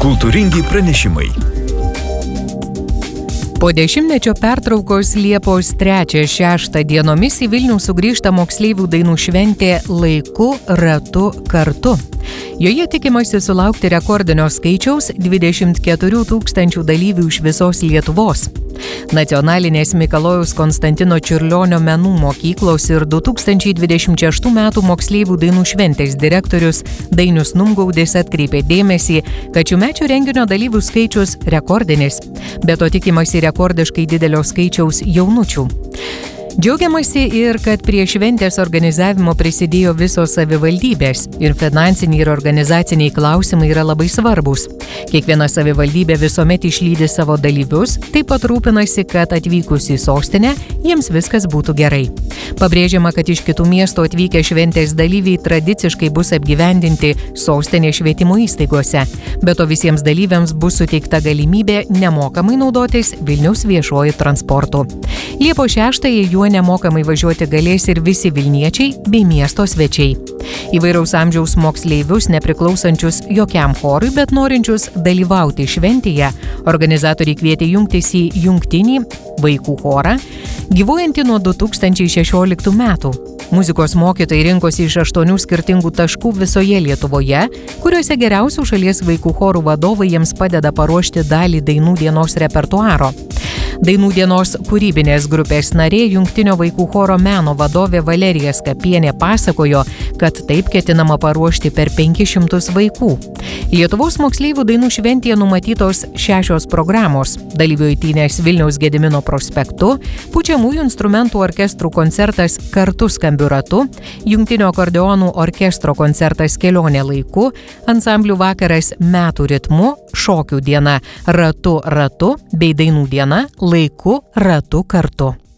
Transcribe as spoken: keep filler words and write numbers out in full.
Kultūringi pranešimai. Po dešimtmečio pertraukos Liepos trečią šeštą dienomis į Vilnių sugrįžta moksleivių dainų šventė Laiku, ratu, kartu. Joje tikimasi sulaukti rekordinio skaičiaus dvidešimt keturių tūkstančių dalyvių iš visos Lietuvos. Nacionalinės Mikalojaus Konstantino Čiurlionio menų mokyklos ir du tūkstančiai dvidešimt šeštų metų moksleivių dainų šventės direktorius Dainius Numgaudis atkreipė dėmesį, kad šiųmečio renginio dalyvių skaičius rekordinis, bet to tikimasi rekordiškai didelio skaičiaus jaunučių. Džiaugiamasi ir, kad prie šventės organizavimo prisidėjo visos savivaldybės ir finansiniai ir organizaciniai klausimai yra labai svarbus. Kiekviena savivaldybė visuomet išlydi savo dalyvius, taip pat rūpinasi, kad atvykus į sostinę jiems viskas būtų gerai. Pabrėžiama, kad iš kitų miestų atvykę šventės dalyviai tradiciškai bus apgyvendinti sostinės švietimo įstaigose, bet to visiems dalyviams bus suteikta galimybė nemokamai naudotis Vilniaus viešuoju transportu. Liepos šeštąją juo nemokamai važiuoti galės ir visi vilniečiai bei miesto svečiai. Įvairaus amžiaus moksleivius, nepriklausančius jokiam chorui, bet norinčius dalyvauti šventėje, organizatoriai kvietė jungtis į jungtinį vaikų chorą, gyvuojantį nuo du tūkstančiai šešioliktų metų. Muzikos mokytojai rinkosi iš aštuonių skirtingų taškų visoje Lietuvoje, kuriuose geriausių šalies vaikų chorų vadovai jiems padeda paruošti dalį dainų dienos repertuaro. Dainų dienos kūrybinės grupės narė, jungtinio vaikų choro meno vadovė Valerija Skapienė pasakojo, kad taip ketinama paruošti per penkis šimtus vaikų. Lietuvos moksleivių dainų šventėje numatytos šešios programos. Dalyvių eitynės Vilniaus Gedimino prospektu, pučiamųjų instrumentų orkestrų koncertas Kartu skambiu ratu, jungtinio akordeonų orkestro koncertas Kelionė laiku, ansamblių vakaras Metų ritmu, šokių diena Ratu, ratu bei dainų diena Laiku, ratu, kartu.